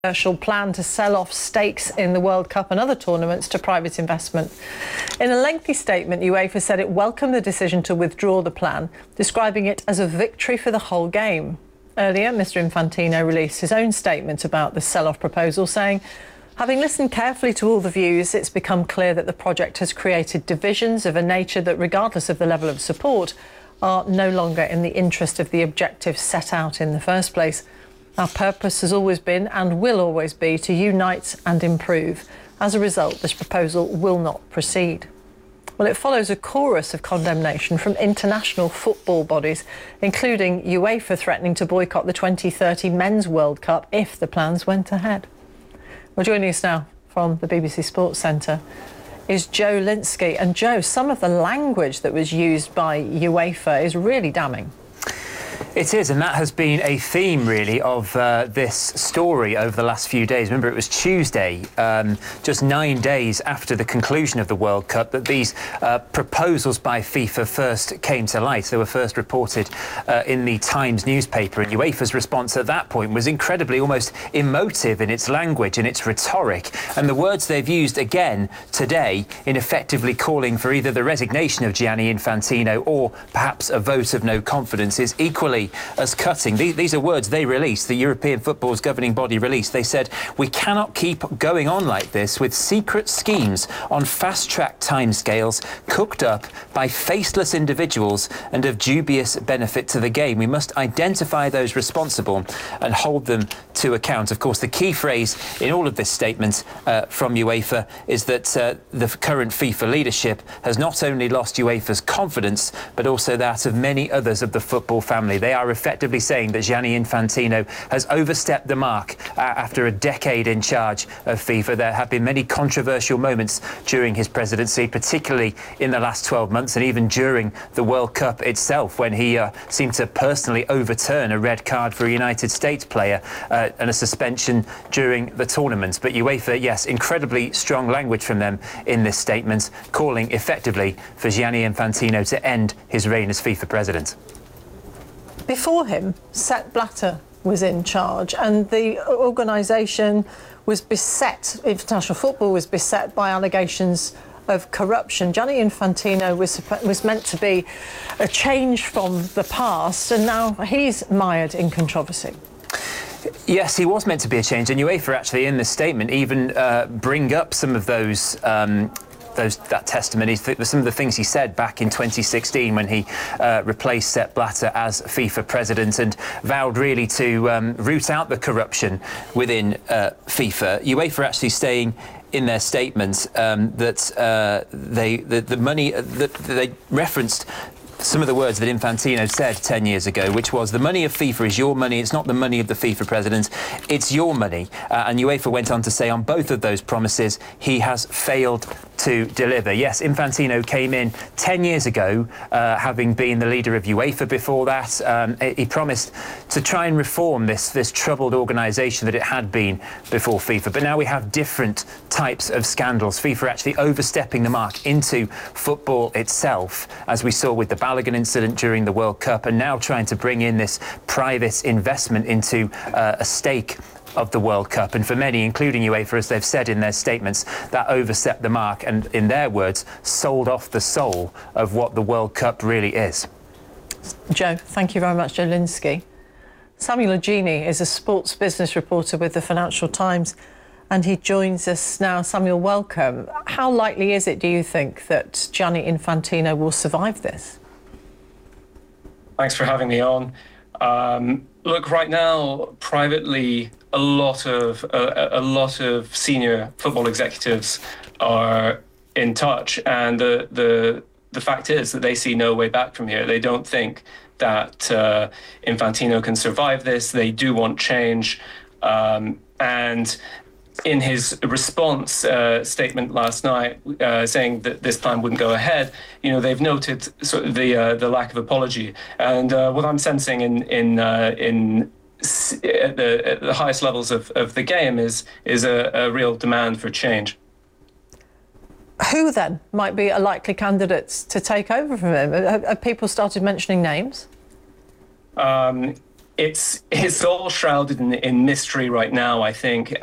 Controversial plan to sell off stakes in the World Cup and other tournaments to private investment. In a lengthy statement, UEFA said it welcomed the decision to withdraw the plan, describing it as a victory for the whole game. Earlier, Mr. Infantino released his own statement about the sell-off proposal, saying, "Having listened carefully to all the views, it's become clear that the project has created divisions of a nature that, regardless of the level of support, are no longer in the interest of the objectives set out in the first place. Our purpose has always been and will always be to unite and improve. As a result, this proposal will not proceed." Well, it follows a chorus of condemnation from international football bodies, including UEFA threatening to boycott the 2030 Men's World Cup if the plans went ahead. Well, joining us now from the BBC Sports Centre is Joe Linsky. And Joe, some of the language that was used by UEFA is really damning. It is, and that has been a theme, really, of this story over the last few days. Remember, it was Tuesday, just 9 days after the conclusion of the World Cup, that these proposals by FIFA first came to light. They were first reported in the Times newspaper, and UEFA's response at that point was incredibly, almost emotive in its language and its rhetoric. And the words they've used again today in effectively calling for either the resignation of Gianni Infantino or perhaps a vote of no confidence is equally as cutting. These are words they released, the European football's governing body released. They said, "We cannot keep going on like this with secret schemes on fast-track timescales cooked up by faceless individuals and of dubious benefit to the game. We must identify those responsible and hold them to account." Of course, the key phrase in all of this statement from UEFA is that the current FIFA leadership has not only lost UEFA's confidence, but also that of many others of the football family. They are effectively saying that Gianni Infantino has overstepped the mark after a decade in charge of FIFA. There have been many controversial moments during his presidency, particularly in the last 12 months and even during the World Cup itself, when he seemed to personally overturn a red card for a United States player and a suspension during the tournament. But UEFA, yes, incredibly strong language from them in this statement, calling effectively for Gianni Infantino to end his reign as FIFA president. Before him, Sepp Blatter was in charge, and the organisation was beset, international football was beset by allegations of corruption. Gianni Infantino was meant to be a change from the past, and now he's mired in controversy. Yes, he was meant to be a change, and UEFA actually in this statement even bring up some of those that testimony, some of the things he said back in 2016 when he replaced Sepp Blatter as FIFA president and vowed really to root out the corruption within FIFA. UEFA actually saying in their statement that the money that they referenced some of the words that Infantino said 10 years ago, which was, "The money of FIFA is your money. It's not the money of the FIFA president. It's your money." And UEFA went on to say on both of those promises, he has failed to deliver. Yes, Infantino came in 10 years ago, having been the leader of UEFA before that. He promised to try and reform this troubled organisation that it had been before FIFA. But now we have different types of scandals. FIFA actually overstepping the mark into football itself, as we saw with the Balogun incident during the World Cup, and now trying to bring in this private investment into a stake of the World Cup. And for many, including UEFA, as they've said in their statements, that overstepped the mark and, in their words, sold off the soul of what the World Cup really is. Joe, thank you very much, Joe Linsky. Samuel Ogini is a sports business reporter with the Financial Times, and he joins us now. Samuel, welcome. How likely is it, do you think, that Gianni Infantino will survive this? Thanks for having me on. Look, right now, privately, a lot of senior football executives are in touch, and the fact is that they see no way back from here. They don't think that Infantino can survive this. They do want change, and in his response statement last night, saying that this plan wouldn't go ahead, they've noted sort of the lack of apology. And what I'm sensing at the highest levels of the game is a real demand for change. Who then might be a likely candidate to take over from him? Have people started mentioning names? it's all shrouded in mystery right now, I think.